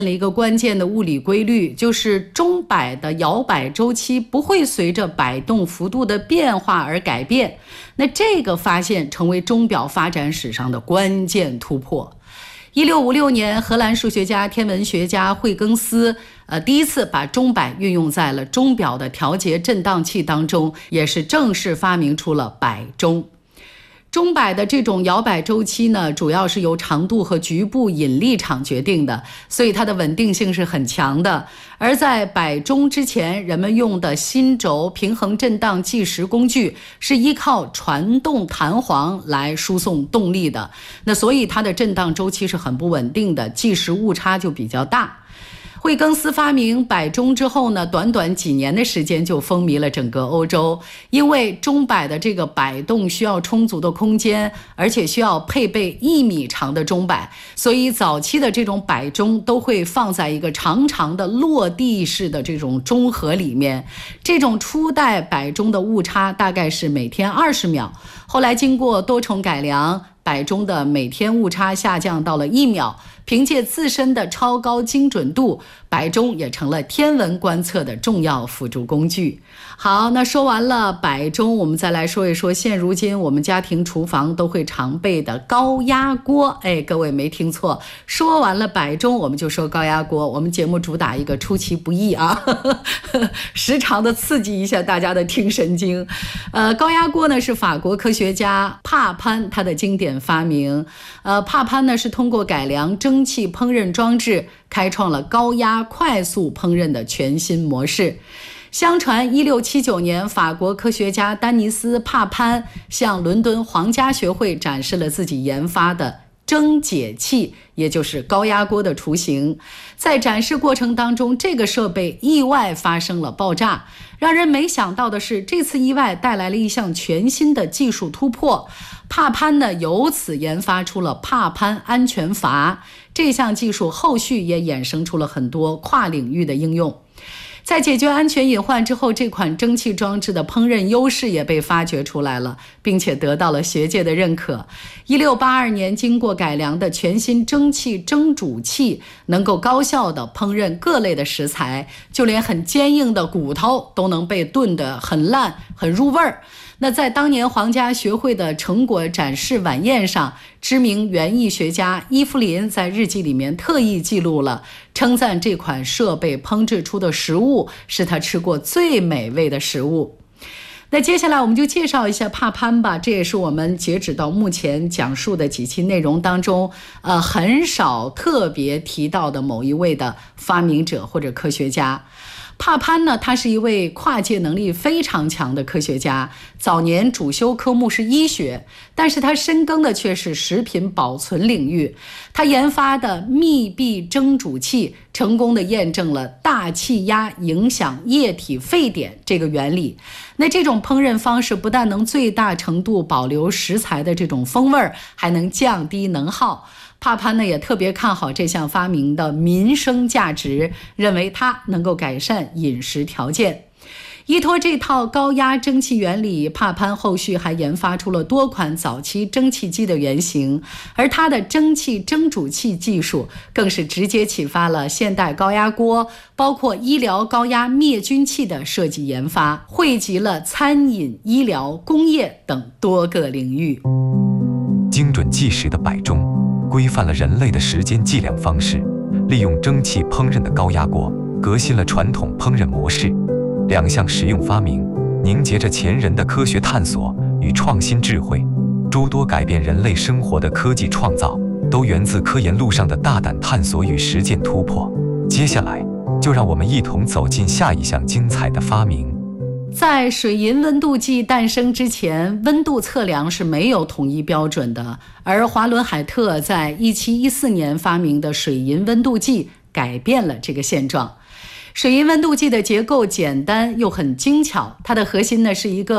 了一个关键的物理规律，就是钟摆的摇摆周期不会随着摆动幅度的变化而改变。那这个发现成为钟表发展史上的关键突破。1656年，荷兰数学家、天文学家惠更斯第一次把钟摆运用在了钟表的调节振荡器当中，也是正式发明出了摆钟。钟摆的这种摇摆周期呢，主要是由长度和局部引力场决定的，所以它的稳定性是很强的。而在摆钟之前，人们用的心轴平衡振荡计时工具是依靠传动弹簧来输送动力的，那所以它的振荡周期是很不稳定的，计时误差就比较大。惠更斯发明摆钟之后呢，短短几年的时间就风靡了整个欧洲。因为钟摆的这个摆动需要充足的空间，而且需要配备1米长的钟摆，所以早期的这种摆钟都会放在一个长长的落地式的这种钟盒里面。这种初代摆钟的误差大概是每天20秒，后来经过多重改良，摆钟的每天误差下降到了1秒。凭借自身的超高精准度，摆钟也成了天文观测的重要辅助工具。好，那说完了摆钟，我们再来说一说现如今我们家庭厨房都会常备的高压锅。各位没听错，说完了摆钟，我们就说高压锅。我们节目主打一个出其不意啊，时常的刺激一下大家的听神经。高压锅呢是法国科学家帕潘他的经典发明。帕潘呢是通过改良蒸汽烹饪装置，开创了高压快速烹饪的全新模式。相传1679年，法国科学家丹尼斯·帕潘向伦敦皇家学会展示了自己研发的蒸解器，也就是高压锅的雏形。在展示过程当中，这个设备意外发生了爆炸。让人没想到的是，这次意外带来了一项全新的技术突破。帕潘呢，由此研发出了帕潘安全阀。这项技术后续也衍生出了很多跨领域的应用。在解决安全隐患之后，这款蒸汽装置的烹饪优势也被发掘出来了，并且得到了学界的认可。1682年，经过改良的全新蒸汽蒸煮器能够高效地烹饪各类的食材，就连很坚硬的骨头都能被炖得很烂，很入味儿。那在当年皇家学会的成果展示晚宴上，知名园艺学家伊芙琳在日记里面特意记录了，称赞这款设备烹制出的食物是他吃过最美味的食物。那接下来我们就介绍一下帕潘吧，这也是我们截止到目前讲述的几期内容当中很少特别提到的某一位的发明者或者科学家。帕潘呢，他是一位跨界能力非常强的科学家，早年主修科目是医学，但是他深耕的却是食品保存领域。他研发的密闭蒸煮器成功的验证了大气压影响液体沸点这个原理。那这种烹饪方式不但能最大程度保留食材的这种风味，还能降低能耗。帕潘呢也特别看好这项发明的民生价值，认为它能够改善饮食条件。依托这套高压蒸汽原理，帕潘后续还研发出了多款早期蒸汽机的原型，而他的蒸汽蒸煮器技术更是直接启发了现代高压锅，包括医疗高压灭菌器的设计研发，汇集了餐饮、医疗、工业等多个领域。 精准计时的摆钟规范了人类的时间计量方式，利用蒸汽烹饪的高压锅革新了传统烹饪模式。两项实用发明凝结着前人的科学探索与创新智慧，诸多改变人类生活的科技创造都源自科研路上的大胆探索与实践突破。接下来就让我们一同走进下一项精彩的发明。 在水银温度计诞生之前，温度测量是没有统一标准的，而华伦海特在1714年发明的水银温度计改变了这个现状。水银温度计的结构简单又很精巧，它的核心呢是一个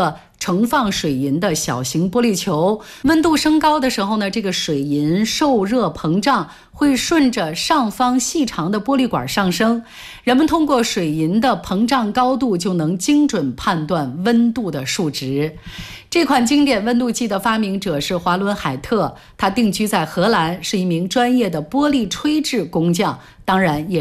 盛放水银的小型玻璃球。温度升高的时候呢，这个水银受热膨胀，会顺着上方细长的玻璃管上升。人们通过水银的膨胀高度就能精准判断温度的数值。这款经典温度计的发明者是华伦海特，他定居在荷兰，是一名专业的玻璃吹制工匠，当然也